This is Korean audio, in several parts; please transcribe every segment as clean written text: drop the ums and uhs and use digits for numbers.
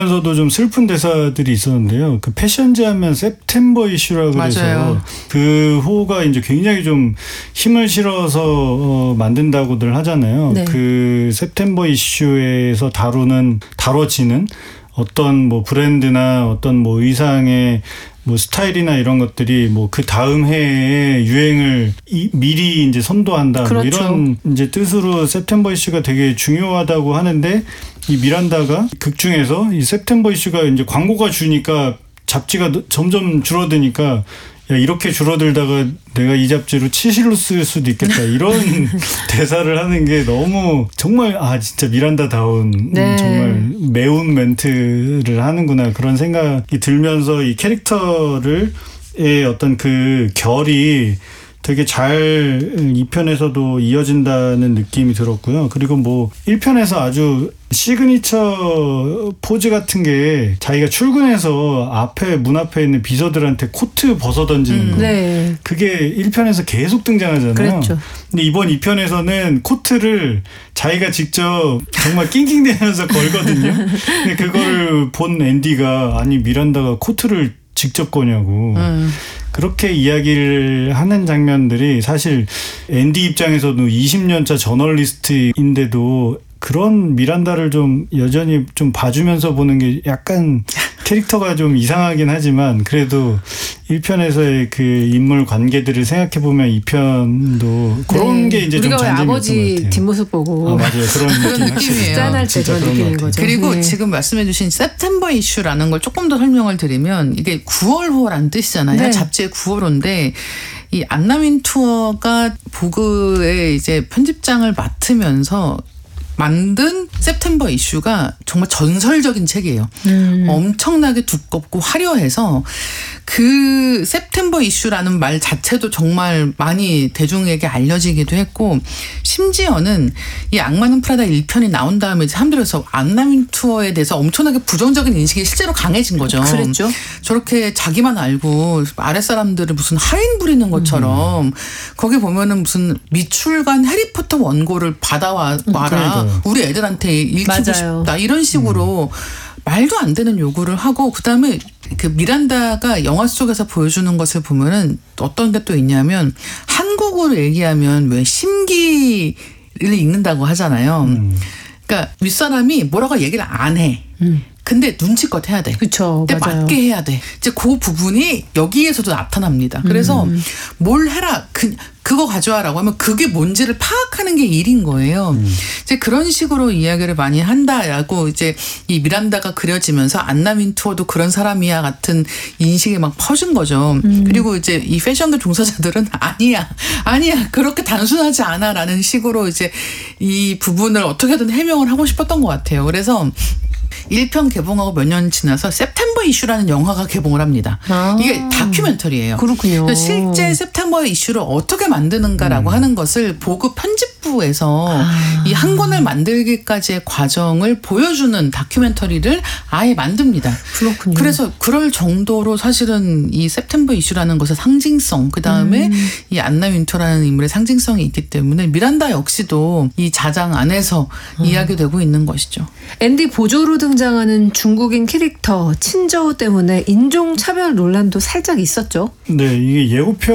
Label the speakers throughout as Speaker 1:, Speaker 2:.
Speaker 1: 에서도 좀 슬픈 대사들이 있었는데요. 그 패션지 하면 september 이슈라고 해서 그 호가 이제 굉장히 좀 힘을 실어서 만든다고들 하잖아요.
Speaker 2: 네.
Speaker 1: 그 september 이슈에서 다뤄지는 어떤 뭐 브랜드나 어떤 뭐 의상의 뭐 스타일이나 이런 것들이 뭐 그 다음 해에 유행을 미리 이제 선도한다.
Speaker 2: 그렇죠.
Speaker 1: 뭐 이런 이제 뜻으로 september 이슈가 되게 중요하다고 하는데 이 미란다가 극 중에서 이 september 이슈가 이제 광고가 주니까 잡지가 점점 줄어드니까 야, 이렇게 줄어들다가 내가 이 잡지로 치실로 쓸 수도 있겠다. 이런 대사를 하는 게 너무 정말 진짜 미란다다운
Speaker 2: 네.
Speaker 1: 정말 매운 멘트를 하는구나 그런 생각이 들면서 이 캐릭터의 어떤 그 결이 되게 잘 2편에서도 이어진다는 느낌이 들었고요. 그리고 뭐 1편에서 아주 시그니처 포즈 같은 게 자기가 출근해서 문 앞에 있는 비서들한테 코트 벗어 던지는 거.
Speaker 2: 네.
Speaker 1: 그게 1편에서 계속 등장하잖아요.
Speaker 2: 그랬죠.
Speaker 1: 근데 이번 2편에서는 코트를 자기가 직접 정말 낑낑대면서 걸거든요. 근데 그거를 본 앤디가 아니 미란다가 코트를 직접 거냐고. 그렇게 이야기를 하는 장면들이 사실 앤디 입장에서도 20년차 저널리스트인데도 그런 미란다를 좀 여전히 좀 봐주면서 보는 게 약간 캐릭터가 좀 이상하긴 하지만 그래도 1편에서의 그 인물 관계들을 생각해보면 2편도 그런 게 이제 좀
Speaker 2: 우리가 왜
Speaker 1: 잔재미였던 것
Speaker 2: 아버지
Speaker 1: 같아요.
Speaker 2: 뒷모습 보고
Speaker 1: 맞아요. 그런
Speaker 3: 느낌이에요.
Speaker 2: 짠할 때 그런 느낌인 거죠.
Speaker 3: 그리고
Speaker 2: 네.
Speaker 3: 지금 말씀해주신 september 이슈라는 걸 조금 더 설명을 드리면 이게 9월호라는 뜻이잖아요.
Speaker 2: 네.
Speaker 3: 잡지의 9월호인데 이 안나 윈투어가 보그의 이제 편집장을 맡으면서 만든 september 이슈가 정말 전설적인 책이에요. 엄청나게 두껍고 화려해서 그 september 이슈라는 말 자체도 정말 많이 대중에게 알려지기도 했고 심지어는 이 악마는 프라다 1편이 나온 다음에 사람들에서 안나 윈투어에 대해서 엄청나게 부정적인 인식이 실제로 강해진 거죠.
Speaker 2: 그랬죠.
Speaker 3: 저렇게 자기만 알고 아랫사람들을 무슨 하인 부리는 것처럼 거기 보면은 무슨 미출간 해리포터 원고를 받아와라. 우리 애들한테 읽히고
Speaker 2: 맞아요.
Speaker 3: 싶다. 이런 식으로 말도 안 되는 요구를 하고 그다음에 그 미란다가 영화 속에서 보여주는 것을 보면은 어떤 게 또 있냐면 한국어로 얘기하면 왜 심기를 읽는다고 하잖아요. 그러니까 윗사람이 뭐라고 얘기를 안 해. 근데 눈치껏 해야 돼.
Speaker 2: 그렇죠.
Speaker 3: 근데
Speaker 2: 맞아요.
Speaker 3: 맞게 해야 돼. 이제 그 부분이 여기에서도 나타납니다. 그래서 뭘 해라. 그거 가져와라고 하면 그게 뭔지를 파악하는 게 일인 거예요. 이제 그런 식으로 이야기를 많이 한다라고 이제 이 미란다가 그려지면서 안나 윈투어도 그런 사람이야 같은 인식이 막 퍼진 거죠. 그리고 이제 이 패션계 종사자들은 아니야 그렇게 단순하지 않아라는 식으로 이제 이 부분을 어떻게든 해명을 하고 싶었던 것 같아요. 그래서 1편 개봉하고 몇 년 지나서 september 이슈라는 영화가 개봉을 합니다. 이게 다큐멘터리예요.
Speaker 2: 그렇군요.
Speaker 3: 실제 september 이슈를 어떻게 만드는가라고 하는 것을 보그 편집부에서 이 한 권을 만들기까지의 과정을 보여주는 다큐멘터리를 아예 만듭니다.
Speaker 2: 그렇군요.
Speaker 3: 그래서 그럴 정도로 사실은 이 september 이슈라는 것의 상징성 그다음에 이 안나 윈터라는 인물의 상징성이 있기 때문에 미란다 역시도 이 자장 안에서 이야기되고 있는 것이죠.
Speaker 2: 앤디 보조로 등장하는 중국인 캐릭터 친저우 때문에 인종차별 논란도 살짝 있었죠.
Speaker 1: 네, 이게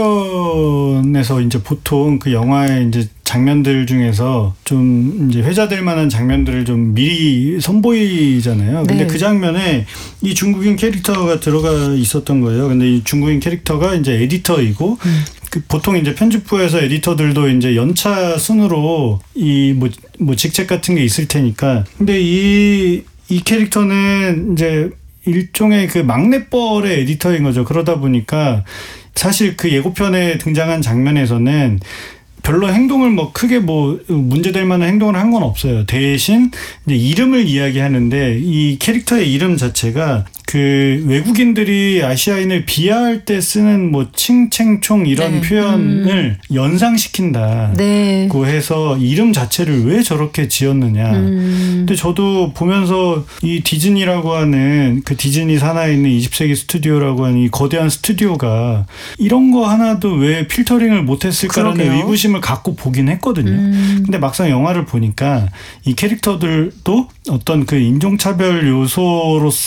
Speaker 1: 예고편에서 이제 보통 그 영화의 이제 장면들 중에서 좀 이제 회자될 만한 장면들을 좀 미리 선보이잖아요. 근데
Speaker 2: 네.
Speaker 1: 그 장면에 이 중국인 캐릭터가 들어가 있었던 거예요. 근데 이 중국인 캐릭터가 이제 에디터이고 그 보통 이제 편집부에서 에디터들도 이제 연차 순으로 이 뭐 직책 같은 게 있을 테니까. 근데 이 캐릭터는 이제 일종의 그 막내뻘의 에디터인 거죠. 그러다 보니까 사실 그 예고편에 등장한 장면에서는 별로 행동을 뭐 크게 뭐 문제될 만한 행동을 한 건 없어요. 대신 이제 이름을 이야기하는데 이 캐릭터의 이름 자체가 그 그 외국인들이 아시아인을 비하할 때 쓰는 뭐 칭챙총 이런 표현을 연상시킨다.
Speaker 2: 네.
Speaker 1: 고 해서 이름 자체를 왜 저렇게 지었느냐. 근데 저도 보면서 이 디즈니라고 하는 그 디즈니 산하에 있는 20세기 스튜디오라고 하는 이 거대한 스튜디오가 이런 거 하나도 왜 필터링을 못했을까라는
Speaker 2: 그러게요.
Speaker 1: 의구심을 갖고 보긴 했거든요. 근데 막상 영화를 보니까 이 캐릭터들도 어떤 그 인종차별 요소로서